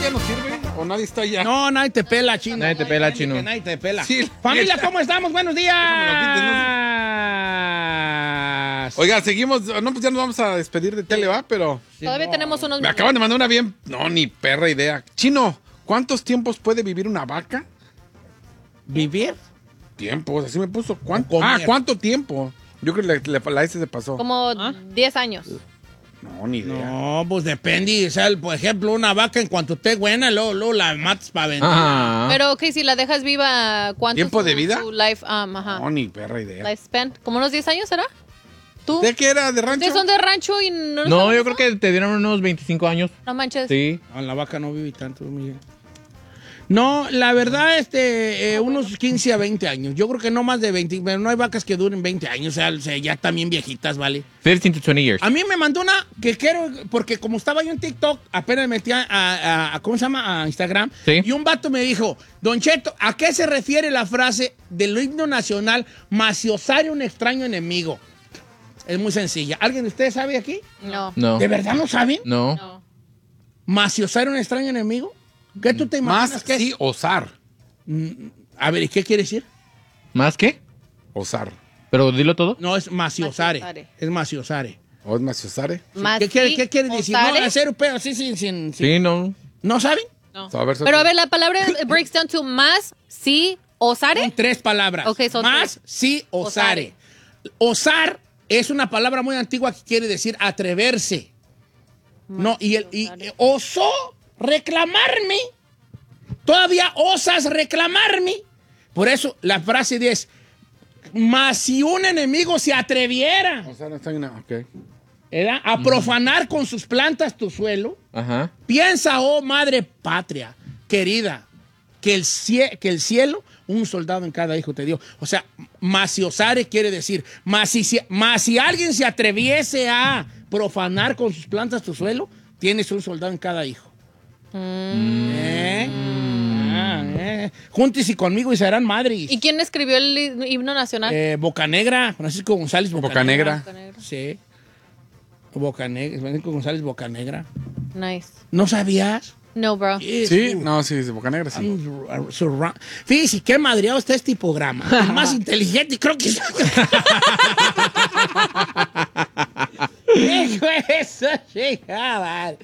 ya no sirve? ¿O nadie está ya? No, nadie te pela, chino. Nadie te pela, chino. Nadie te pela. Sí. Familia, ¿cómo estamos? Buenos días. Oiga, seguimos. No, pues ya nos vamos a despedir de tele, ¿va? Pero Todavía tenemos unos me acaban de mandar una bien... No, ni perra idea. Chino, ¿cuántos tiempos puede vivir una vaca? ¿Vivir? Tiempos, así me puso. ¿Cuánto? Comer. ¿Cuánto tiempo? Yo creo que la S se pasó. como 10 años. No, ni idea. No, pues depende. O sea, por ejemplo, una vaca en cuanto esté buena, luego la matas para vender. Ajá. Pero, ok, si la dejas viva, ¿cuánto ¿Tiempo es de vida? su life, ajá. No, ni perra idea. Lifespan. ¿Como unos 10 años será? ¿Tú? ¿De qué era? ¿De rancho? ¿Ustedes son de rancho y no No, saben yo eso? creo que te dieron unos 25 años. No manches. Sí. No, la vaca no vive tanto, Miguel. No, la verdad, unos 15 a 20 años. Yo creo que no más de 20, pero no hay vacas que duren 20 años, o sea, ya también viejitas, ¿vale? 15 to 20 years. A mí me mandó una que quiero, porque como estaba yo en TikTok, apenas me metí a ¿cómo se llama? A Instagram. Sí. Y un vato me dijo, Don Cheto, ¿a qué se refiere la frase del himno nacional, maciosar un extraño enemigo? Es muy sencilla. ¿Alguien de ustedes sabe aquí? No. No. ¿De verdad no saben? No. No. ¿Maciosar un extraño enemigo? ¿Qué tú te imaginas Más que es? sí, osar. A ver, ¿y qué quiere decir? ¿Más qué? Osar. Pero dilo todo. No, es maciosare. Maciosare. Es maciosare. ¿O es maciosare? ¿Qué quiere decir? No, hacer un pedo así sin... Sí, no. ¿No saben? No. A ver, Pero a ver, la palabra breaks down to más, sí, osare. Son 3 palabras. Ok, son Más, 3. sí, osare. Osar es una palabra muy antigua que quiere decir atreverse. No, y osó reclamarme. Todavía osas reclamarme. Por eso la frase es, más si un enemigo se atreviera, O sea, no está en una... Ok. ¿verdad?, a profanar con sus plantas tu suelo, Ajá. piensa, oh madre patria, querida, que el cielo, un soldado en cada hijo te dio. O sea, maciosare quiere decir, más si alguien se atreviese a profanar con sus plantas tu suelo, tienes un soldado en cada hijo. Júntese conmigo y serán madres. ¿Y quién escribió el himno nacional? Bocanegra, Francisco González Bocanegra. Bocanegra. Sí. Bocanegra, Francisco González Bocanegra. Nice. ¿No sabías? No, bro. Sí, no, sí, de Boca Negra, sí. Fíjese, qué madreado está este programa. El más inteligente, creo que... Hijo de eso, chingada.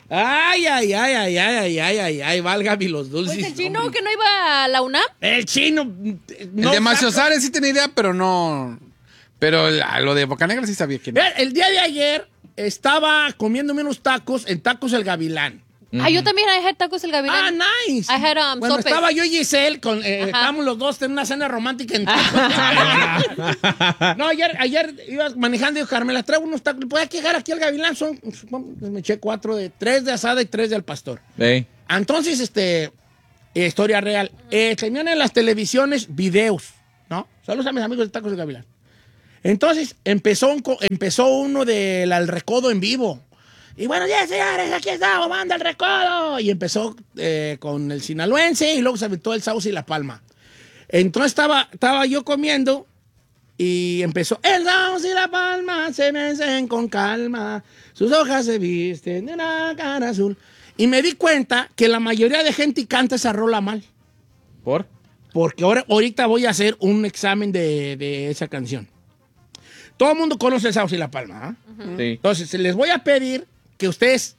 Ay, válgame los dulces. Pues el chino que no iba a la UNAM. El chino. El de Maciosare sí tenía idea, pero no... Pero a lo de Boca Negra sí sabía quién era. El día de ayer estaba comiéndome unos tacos en Tacos El Gavilán. Ah, yo también I had tacos el gavilán. Ah, nice. I had bueno, sopes. estaba yo y Giselle, estábamos los dos en una cena romántica en tacos. No, ayer iba manejando y dijo, Carmela, traigo unos tacos. ¿Puedes llegar aquí al Gavilán? Me eché 3 de asada y 3 de al pastor. Hey. Entonces, historia real. Tenían en las televisiones videos, ¿no? Saludos a mis amigos de Tacos de Gavilán. Entonces, empezó uno del Recodo en vivo. Y bueno, ya señores, aquí estamos, manda el Recodo. Y empezó con el sinaloense y luego se aventó el Sauce y La Palma. Entonces estaba yo comiendo y empezó, el Sauce y La Palma se mecen con calma, sus hojas se visten de una cara azul. Y me di cuenta que la mayoría de gente canta esa rola mal. ¿Por? Porque ahorita voy a hacer un examen de esa canción. Todo el mundo conoce el Sauce y La Palma, ¿ah? Sí. Entonces, les voy a pedir que ustedes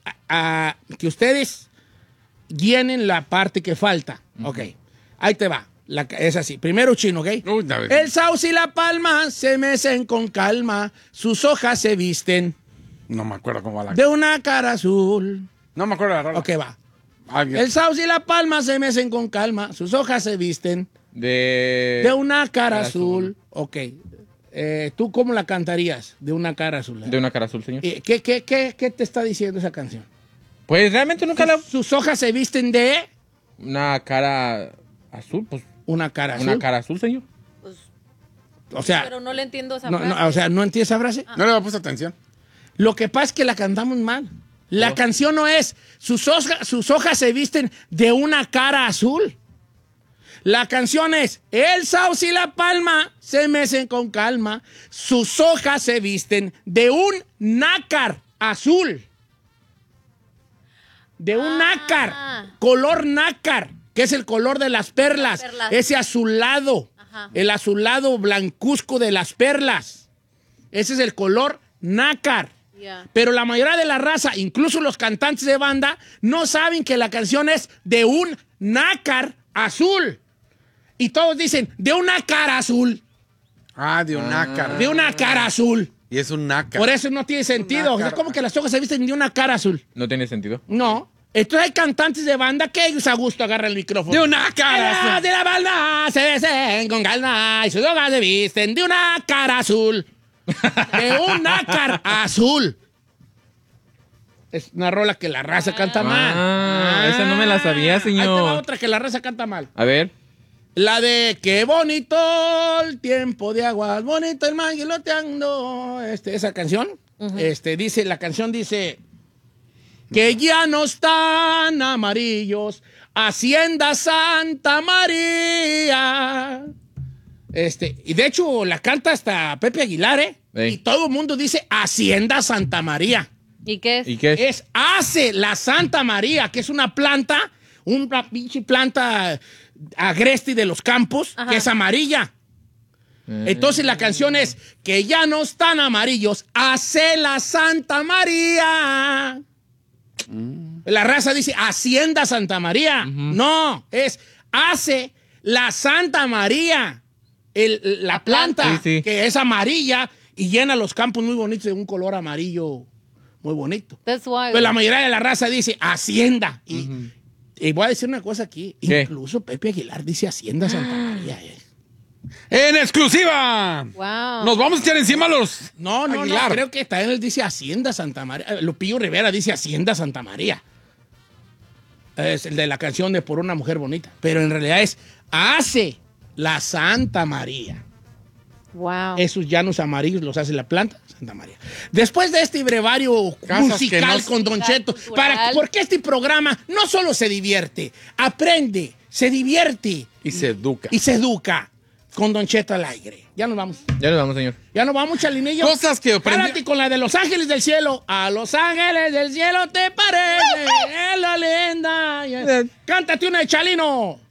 llenen la parte que falta. Ok, ahí te va. Es así. Primero chino, ¿ok? Uy, a ver. El Sauce y La Palma se mecen con calma, sus hojas se visten No me acuerdo cómo va la... de una cara azul. No me acuerdo de la rola. Ok, va. Alguien- El Sauce y La Palma se mecen con calma, sus hojas se visten de una cara azul. Ok. ¿Tú cómo la cantarías? De una cara azul. De una cara azul, señor. ¿Qué te está diciendo esa canción? Pues realmente nunca la... Sus hojas se visten de Una cara azul, pues... una cara azul. Una cara azul, señor. O sea, Pero no le entiendo esa no, frase. o sea, ¿no entiendes esa frase? No le había puesto atención. Lo que pasa es que la cantamos mal. La canción no es sus hojas se visten de una cara azul. La canción es el Sauce y La Palma se mecen con calma, sus hojas se visten de un nácar azul. de un nácar, color nácar, que es el color de las perlas. Ese azulado, el azulado blancuzco de las perlas. Ese es el color nácar. Pero la mayoría de la raza, incluso los cantantes de banda, no saben que la canción es de un nácar azul. Y todos dicen, de una cara azul. Ah, de un nácar. De una cara azul. Y es un nácar. Por eso no tiene sentido. Es como que las chocas se visten de una cara azul. No tiene sentido. No. Entonces hay cantantes de banda que ellos a gusto agarran el micrófono. De una cara azul. De la banda se besen con calma y sus hogas se visten de una cara azul. De un nácar azul. Es una rola que la raza canta mal. Esa no me la sabía, señor. Ahí te va otra que la raza canta mal. A ver. La de qué bonito el tiempo de aguas, bonito el mar guiloteando. Esa canción, dice, la canción dice que ya no están amarillos, Hacienda Santa María. Y de hecho la canta hasta Pepe Aguilar, Ey. Y todo el mundo dice Hacienda Santa María. ¿Y qué es? ¿Y qué es? Es hace la Santa María, que es una planta, una pinche planta agreste de los campos, que es amarilla. Entonces la canción es que ya no están amarillos, hace la Santa María. La raza dice Hacienda Santa María. No, es hace la Santa María. La planta Sí. que es amarilla y llena los campos muy bonitos de un color amarillo muy bonito. That's why. Pero la mayoría de la raza dice Hacienda. Y voy a decir una cosa aquí. ¿Qué? Incluso Pepe Aguilar dice Hacienda Santa María. ¡En exclusiva! Wow. Nos vamos a echar encima a los No, Aguilar. creo que también él dice Hacienda Santa María. Lupillo Rivera dice Hacienda Santa María. Es el de la canción de Por una mujer bonita. Pero en realidad es hace la Santa María. Wow. Esos llanos amarillos los hace la planta Santa María. Después de este brevario Casas musical que no- con Don Cheto, Cultural. porque este programa no solo se divierte, aprende, se divierte Y se educa. y se educa con Don Cheto al aire. Ya nos vamos. Ya nos vamos, señor. Ya nos vamos, Chalinillo. Cosas que aprendí. Párate con la de Los Ángeles del Cielo. A Los Ángeles del Cielo te parece. Es la leyenda. Cántate una de Chalino.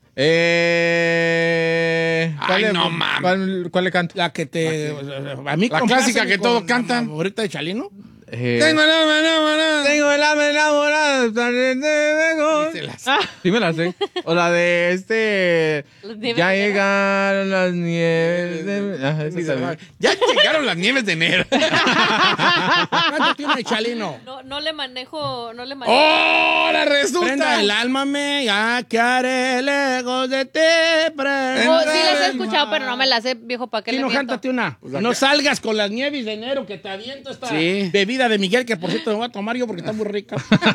Ay, no mames. ¿Cuál le canto? La que te. A mí La compláceme clásica que con todos la cantan. favorita de Chalino. Tengo el alma enamorada. Tengo el alma enamorada. Se las- Sí me la sé. O la de Las nieves Ya de enero. llegaron las nieves de... Ajá, esa también. Ya llegaron las nieves de enero. Cántate una de Chalino. No le manejo. ¡Ahora resulta! Prenda el alma me, ya que haré lejos de ti. Oh, sí las he escuchado, pero no me las sé, viejo, ¿para qué le Chino, miento? cántate una. No salgas con las nieves de enero que te aviento esta Sí. bebida de Miguel, que por cierto me voy a tomar yo porque está muy rica.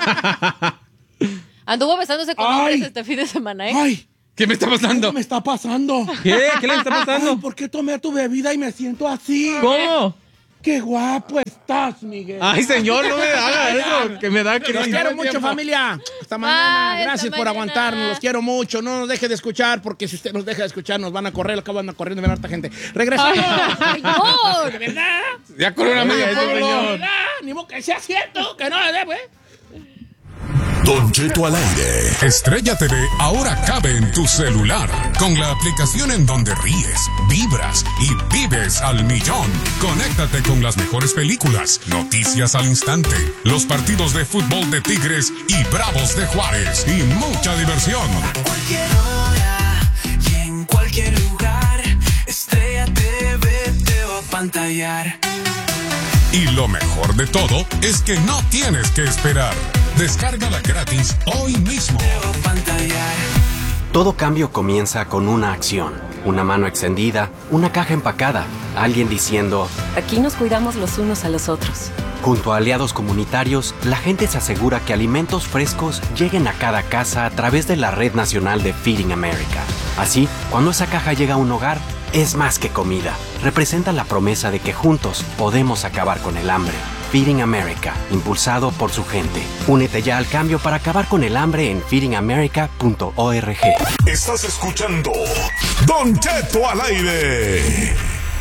Anduvo besándose con Ay. hombres este fin de semana, ¿eh? Ay, ¿Qué me está ¿qué pasando? me está pasando? ¿Qué? ¿Qué le está Ay, pasando? ¿por qué tomé tu bebida y me siento así? ¿Cómo? ¡Qué guapo estás, Miguel! Ay, señor, no me haga eso, que me da Los crisis. quiero mucho, familia. Hasta mañana. Bye, Gracias hasta por mañana. aguantarnos. Los quiero mucho. No nos deje de escuchar, porque si usted nos deja de escuchar, nos van a correr. Acaban corriendo, ven harta gente. Regresamos. Ay, no. ¿De verdad? Ya corrió una media Oiga, ese pueblo. señor. ¿De verdad? Ni modo que sea cierto, que no le dé, pues. Don Cheto al aire. Estrella TV ahora cabe en tu celular con la aplicación en donde ríes, vibras y vives al millón. Conéctate con las mejores películas, noticias al instante, los partidos de fútbol de Tigres y Bravos de Juárez y mucha diversión. Cualquier hora y en cualquier lugar, Estrella TV te va a pantallar. Y lo mejor de todo es que no tienes que esperar. Descárgala gratis hoy mismo. Te va a pantallar. Todo cambio comienza con una acción. Una mano extendida, una caja empacada, alguien diciendo... Aquí nos cuidamos los unos a los otros. Junto a aliados comunitarios, la gente se asegura que alimentos frescos lleguen a cada casa a través de la Red Nacional de Feeding America. Así, cuando esa caja llega a un hogar, es más que comida. Representa la promesa de que juntos podemos acabar con el hambre. Feeding America, impulsado por su gente. Únete ya al cambio para acabar con el hambre en feedingamerica.org. Estás escuchando Don Cheto al aire.